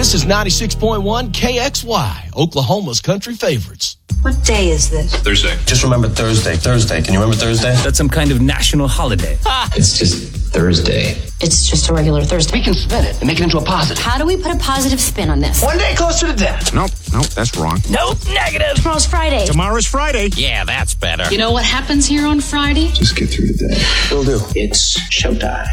This is 96.1 KXY, Oklahoma's country favorites. What day is this? Thursday. Just remember Thursday. Thursday. Can you remember Thursday? That's some kind of national holiday. It's just Thursday. It's just a regular Thursday. We can spin it and make it into a positive. How do we put a positive spin on this? One day closer to death. Nope, that's wrong. Nope, negative. Tomorrow's Friday. Tomorrow's Friday. Yeah, that's better. You know what happens here on Friday? Just get through the day. Will do. It's showtime.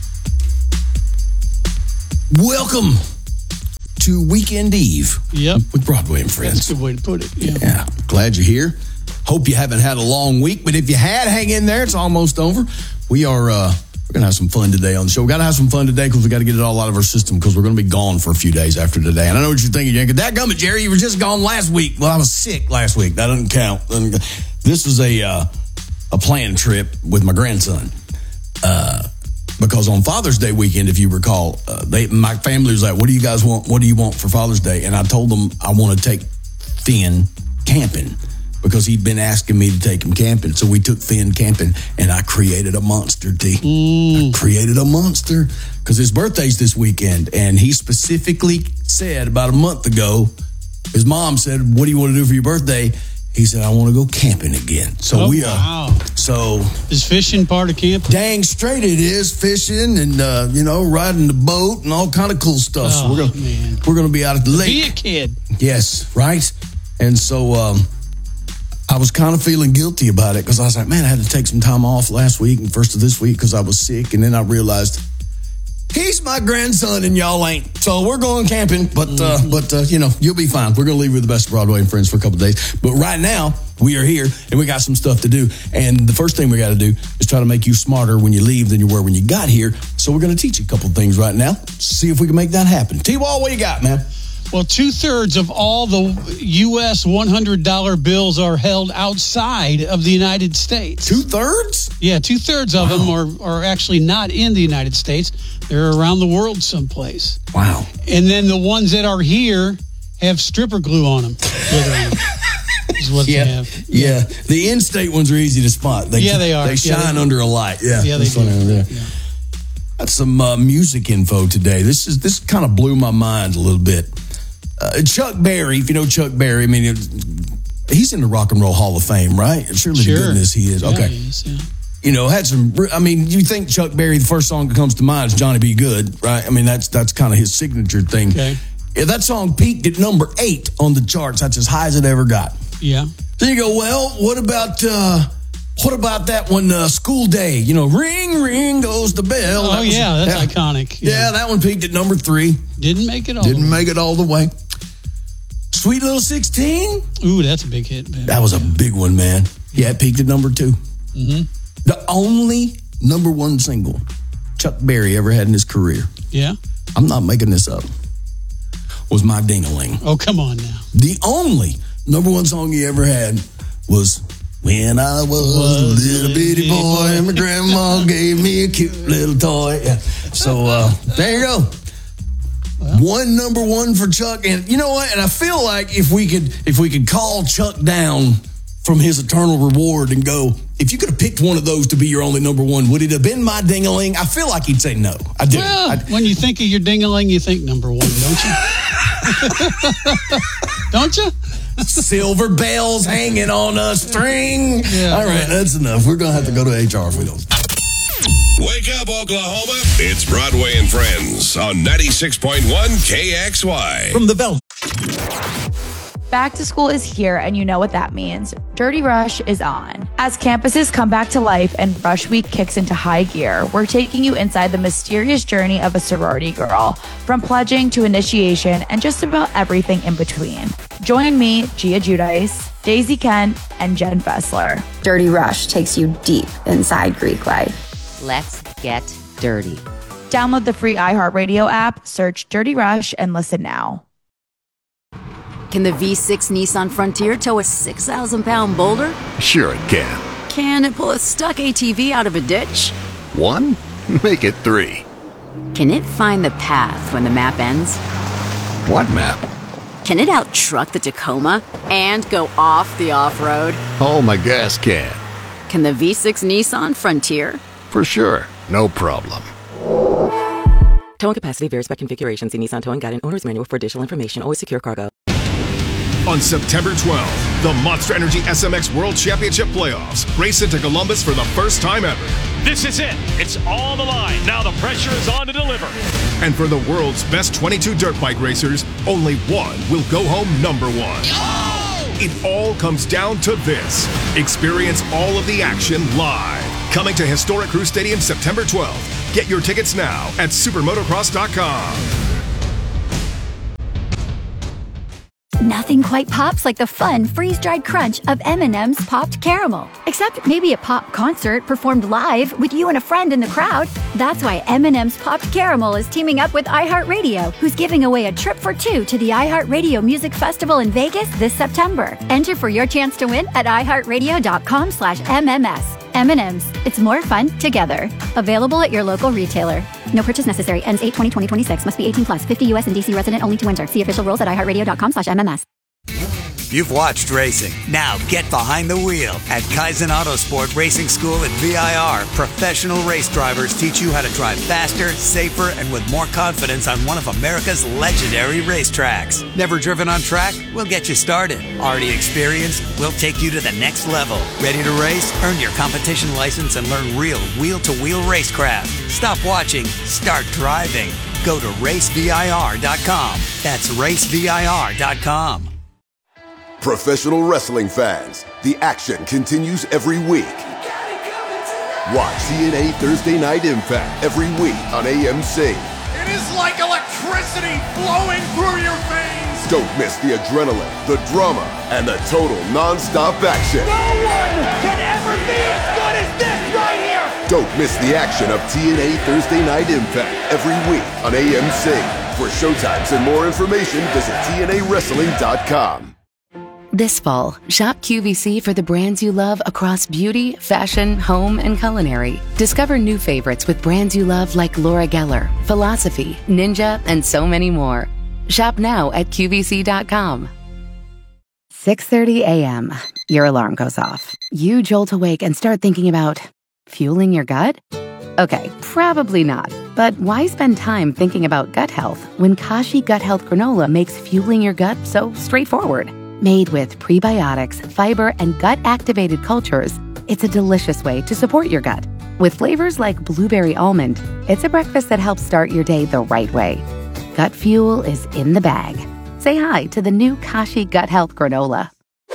Welcome to Weekend Eve. Yep. With Broadway and Friends. That's a good way to put it. Yeah. Glad you're here. Hope you haven't had a long week, but if you had, hang in there. It's almost over. We're going to have some fun today on the show. We got to have some fun today because we got to get it all out of our system because we're going to be gone for a few days after today. And I know what you're thinking. Dadgummit, Jerry, you were just gone last week. Well, I was sick last week. That doesn't count. This was a planned trip with my grandson. Because on Father's Day weekend, if you recall, my family was like, what do you guys want? What do you want for Father's Day? And I told them I want to take Finn camping because he'd been asking me to take him camping. So we took Finn camping, and I created a monster, I created a monster because his birthday's this weekend. And he specifically said about a month ago, his mom said, what do you want to do for your birthday? He said, I want to go camping again. So wow. So is fishing part of camping? Dang straight it is, fishing and riding the boat and all kind of cool stuff. So we're gonna be out at the lake. Be a kid. Yes, right. And so I was kind of feeling guilty about it because I was like, man, I had to take some time off last week and first of this week because I was sick, and then I realized he's my grandson and y'all ain't. So we're going camping, but you'll be fine. We're going to leave with the best of Broadway and Friends for a couple of days. But right now, we are here, and we got some stuff to do. And the first thing we got to do is try to make you smarter when you leave than you were when you got here. So we're going to teach you a couple of things right now. See if we can make that happen. T-Wall, what you got, man? Well, 2/3 of all the U.S. $100 bills are held outside of the United States. 2/3? Yeah, 2/3 of them are actually not in the United States. They're around the world someplace. Wow. And then the ones that are here have stripper glue on them. Is what they have. Yeah. The in-state ones are easy to spot. They are. They shine under a light. Yeah, they do. Yeah. Got some music info today. This kind of blew my mind a little bit. Chuck Berry, if you know Chuck Berry, I mean, he's in the Rock and Roll Hall of Fame, right? Surely to goodness he is. Yeah, okay. He is, yeah. You know, had some, I mean, you think Chuck Berry, the first song that comes to mind is Johnny B. Good, right? I mean, that's kind of his signature thing. Okay. Yeah, that song peaked at number 8 on the charts. That's as high as it ever got. Yeah. So you go, well, what about that one, School Day? You know, ring, ring goes the bell. Oh, that's iconic. Yeah, that one peaked at number 3. Didn't make it all Didn't make it all the way. Sweet Little 16? Ooh, that's a big hit, man. That was a big one, man. Yeah, it peaked at number 2. Mm-hmm. The only number 1 single Chuck Berry ever had in his career. Yeah? I'm not making this up. Was My Ding-a-Ling. Oh, come on now. The only number 1 song he ever had was When I Was a Little Bitty Boy and my grandma gave me a cute little toy. Yeah. So there you go. Well, one number 1 for Chuck. And you know what? And I feel like if we could call Chuck down from his eternal reward and go, if you could have picked one of those to be your only number 1, would it have been My Ding-a-Ling? I feel like he'd say no. I do. Well, when you think of your ding-a-ling, you think number 1, don't you? Don't you? Silver bells hanging on a string. Yeah, all right, that's enough. We're going to have to go to HR if we don't. Wake up, Oklahoma. It's Broadway and Friends on 96.1 KXY. From the Velvet. Back to school is here, and you know what that means. Dirty Rush is on. As campuses come back to life and Rush Week kicks into high gear, we're taking you inside the mysterious journey of a sorority girl, from pledging to initiation and just about everything in between. Join me, Gia Giudice, Daisy Kent, and Jen Fessler. Dirty Rush takes you deep inside Greek life. Let's get dirty. Download the free iHeartRadio app, search Dirty Rush, and listen now. Can the V6 Nissan Frontier tow a 6,000-pound boulder? Sure it can. Can it pull a stuck ATV out of a ditch? 1? Make it 3. Can it find the path when the map ends? What map? Can it out-truck the Tacoma and go off the off-road? Oh, my gas can. Can the V6 Nissan Frontier? For sure. No problem. Towing capacity varies by configuration. See Nissan Towing Guide and Owner's Manual for additional information. Always secure cargo. On September 12th, the Monster Energy SMX World Championship Playoffs race into Columbus for the first time ever. This is it. It's on the line. Now the pressure is on to deliver. And for the world's best 22 dirt bike racers, only one will go home number one. Oh! It all comes down to this. Experience all of the action live. Coming to Historic Crew Stadium September 12th. Get your tickets now at supermotocross.com. Nothing quite pops like the fun freeze-dried crunch of M&M's Popped Caramel. Except maybe a pop concert performed live with you and a friend in the crowd. That's why M&M's Popped Caramel is teaming up with iHeartRadio, who's giving away a trip for two to the iHeartRadio Music Festival in Vegas this September. Enter for your chance to win at iHeartRadio.com/MMS. M&M's. It's more fun together. Available at your local retailer. No purchase necessary. Ends 8/20/2026. Must be 18 plus. 50 U.S. and D.C. resident only to enter. See official rules at iHeartRadio.com/MMS. You've watched racing. Now get behind the wheel at Kaizen Autosport Racing School at VIR. Professional race drivers teach you how to drive faster, safer, and with more confidence on one of America's legendary racetracks. Never driven on track? We'll get you started. Already experienced? We'll take you to the next level. Ready to race? Earn your competition license and learn real wheel-to-wheel racecraft. Stop watching. Start driving. Go to racevir.com. That's racevir.com. Professional wrestling fans, the action continues every week. Watch TNA Thursday Night Impact every week on AMC. It is like electricity flowing through your veins. Don't miss the adrenaline, the drama, and the total non-stop action. No one can ever be as good as this right here. Don't miss the action of TNA Thursday Night Impact every week on AMC. For showtimes and more information, visit TNAWrestling.com. This fall, shop QVC for the brands you love across beauty, fashion, home, and culinary. Discover new favorites with brands you love like Laura Geller, Philosophy, Ninja, and so many more. Shop now at QVC.com. 6:30 a.m. Your alarm goes off. You jolt awake and start thinking about fueling your gut? Okay, probably not. But why spend time thinking about gut health when Kashi Gut Health Granola makes fueling your gut so straightforward? Made with prebiotics, fiber, and gut-activated cultures, it's a delicious way to support your gut. With flavors like blueberry almond, it's a breakfast that helps start your day the right way. Gut fuel is in the bag. Say hi to the new Kashi Gut Health Granola.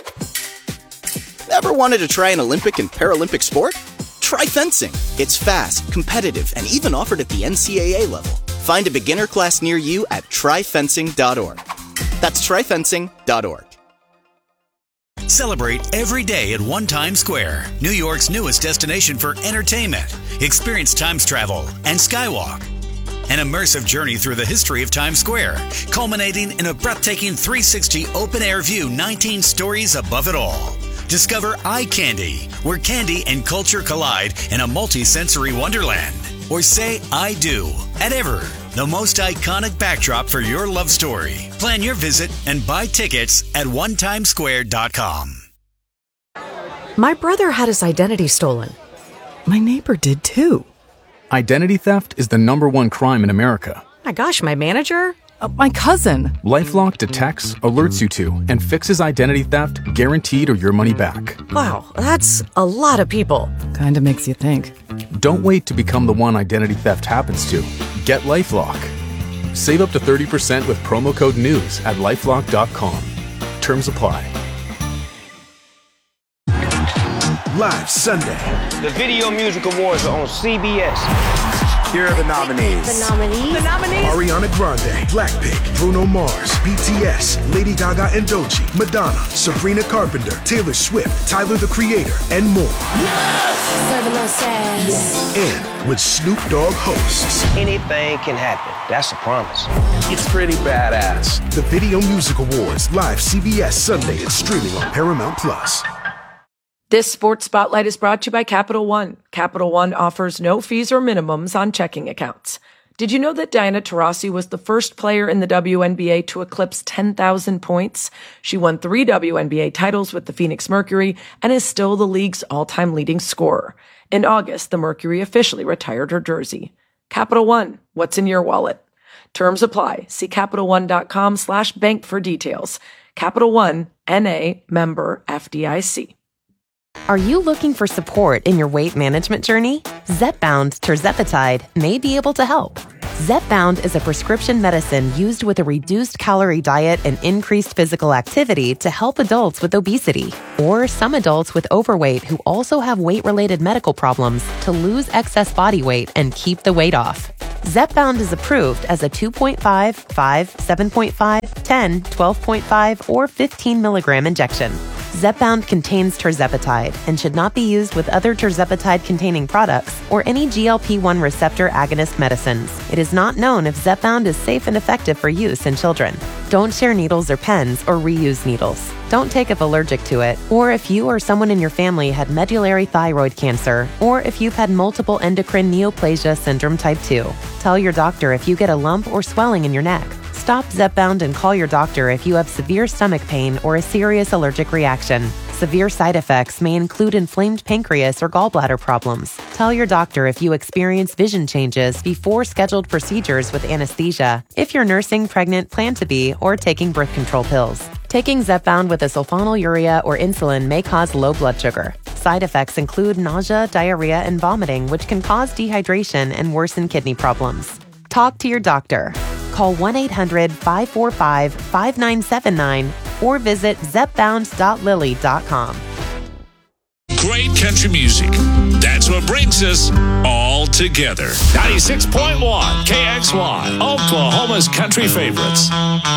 Ever wanted to try an Olympic and Paralympic sport? Try fencing. It's fast, competitive, and even offered at the NCAA level. Find a beginner class near you at tryfencing.org. That's tryfencing.org. Celebrate every day at One Times Square, New York's newest destination for entertainment. Experience Times Travel and Skywalk. An immersive journey through the history of Times Square, culminating in a breathtaking 360 open-air view 19 stories above it all. Discover Eye Candy, where candy and culture collide in a multi-sensory wonderland. Or say I do at Ever, the most iconic backdrop for your love story. Plan your visit and buy tickets at onetimesquare.com. My brother had his identity stolen. My neighbor did too. Identity theft is the #1 crime in America. My gosh, my manager? My cousin. LifeLock detects, alerts you to, and fixes identity theft guaranteed or your money back. Wow, that's a lot of people. Kinda makes you think. Don't wait to become the one identity theft happens to. Get LifeLock. Save up to 30% with promo code NEWS at LifeLock.com. Terms apply. Live Sunday. The Video Music Awards are on CBS. Here are the nominees. Ariana Grande, Blackpink, Bruno Mars, BTS, Lady Gaga and Doechii, Madonna, Sabrina Carpenter, Taylor Swift, Tyler the Creator, and more. And with Snoop Dogg hosts. Anything can happen. That's a promise. It's pretty badass. The Video Music Awards, live CBS Sunday and streaming on Paramount Plus. This Sports Spotlight is brought to you by Capital One. Capital One offers no fees or minimums on checking accounts. Did you know that Diana Taurasi was the first player in the WNBA to eclipse 10,000 points? She won 3 WNBA titles with the Phoenix Mercury and is still the league's all-time leading scorer. In August, the Mercury officially retired her jersey. Capital One, what's in your wallet? Terms apply. See CapitalOne.com/bank for details. Capital One, N.A., member FDIC. Are you looking for support in your weight management journey? Zepbound tirzepatide may be able to help. Zepbound is a prescription medicine used with a reduced calorie diet and increased physical activity to help adults with obesity or some adults with overweight who also have weight-related medical problems to lose excess body weight and keep the weight off. Zepbound is approved as a 2.5, 5, 7.5, 10, 12.5, or 15 milligram injection. Zepbound contains tirzepatide and should not be used with other tirzepatide-containing products or any GLP-1 receptor agonist medicines. It is not known if Zepbound is safe and effective for use in children. Don't share needles or pens or reuse needles. Don't take if allergic to it, or if you or someone in your family had medullary thyroid cancer, or if you've had multiple endocrine neoplasia syndrome type 2. Tell your doctor if you get a lump or swelling in your neck. Stop Zepbound and call your doctor if you have severe stomach pain or a serious allergic reaction. Severe side effects may include inflamed pancreas or gallbladder problems. Tell your doctor if you experience vision changes before scheduled procedures with anesthesia, if you're nursing, pregnant, plan to be, or taking birth control pills. Taking Zepbound with a sulfonylurea or insulin may cause low blood sugar. Side effects include nausea, diarrhea, and vomiting, which can cause dehydration and worsen kidney problems. Talk to your doctor. Call 1-800-545-5979 or visit zepbound.lily.com. Great country music. That's what brings us all together. 96.1 KXY, Oklahoma's country favorites.